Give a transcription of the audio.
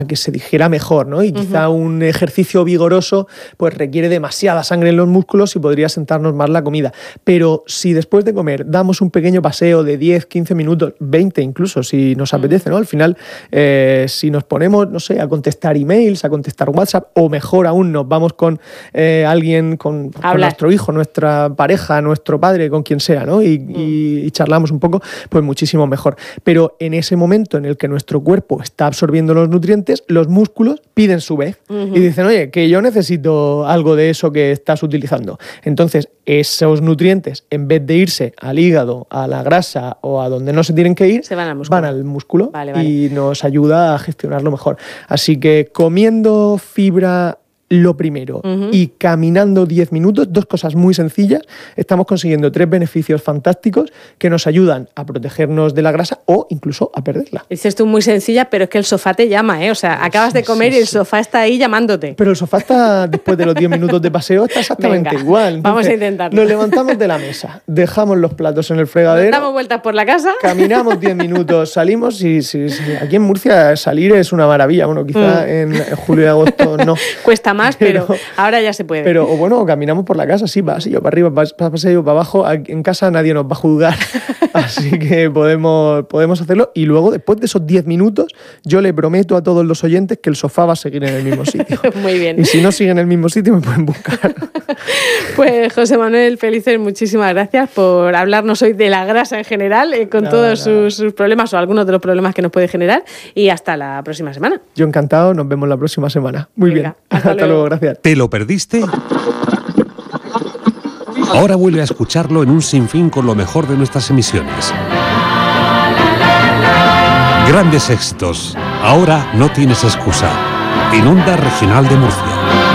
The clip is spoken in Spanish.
que se digiera mejor, ¿no? Y quizá un ejercicio vigoroso pues requiere demasiada sangre en los músculos y podría sentarnos más la comida. Pero si después de comer damos un pequeño paseo de 10, 15 minutos, 20 incluso, si nos apetece, ¿no? Al final, si nos ponemos, no sé, a contestar emails, a contestar WhatsApp, o mejor aún, nos vamos con alguien, con nuestro hijo, nuestra pareja, nuestro padre, con quien sea, ¿no? Y charlamos un poco, pues muchísimo mejor. Pero en ese momento en el que nuestro cuerpo está absorbiendo los nutrientes, los músculos piden su vez y dicen, oye, que yo necesito algo de eso que estás utilizando. Entonces, esos nutrientes, en vez de irse al hígado, a la grasa o a donde no se tienen que ir, van al músculo. Vale. Y nos ayuda a gestionarlo mejor. Así que comiendo fibra lo primero y caminando 10 minutos, 2 cosas muy sencillas, estamos consiguiendo 3 beneficios fantásticos que nos ayudan a protegernos de la grasa o incluso a perderla. Dices tú muy sencilla, pero es que el sofá te llama, ¿eh? O sea, acabas de comer y el sofá está ahí llamándote. Pero el sofá está, después de los 10 minutos de paseo, está exactamente igual. Entonces, vamos a intentarlo. Nos levantamos de la mesa, dejamos los platos en el fregadero, damos vueltas por la casa, caminamos 10 minutos, salimos y aquí en Murcia salir es una maravilla. Bueno, quizá en julio y agosto no. Cuesta más, pero ahora ya se puede. Pero bueno, caminamos por la casa, sí, pasillo para arriba, pasillo para abajo. En casa nadie nos va a juzgar, así que podemos hacerlo. Y luego, después de esos 10 minutos, yo le prometo a todos los oyentes que el sofá va a seguir en el mismo sitio. Muy bien. Y si no sigue en el mismo sitio, me pueden buscar. Pues José Manuel Pellicer, muchísimas gracias por hablarnos hoy de la grasa en general, con todos sus problemas o algunos de los problemas que nos puede generar. Y hasta la próxima semana. Yo encantado, nos vemos la próxima semana. Muy bien. Hasta luego, gracias. ¿Te lo perdiste? Ahora vuelve a escucharlo en un sinfín con lo mejor de nuestras emisiones. Grandes éxitos. Ahora no tienes excusa. En Onda Regional de Murcia.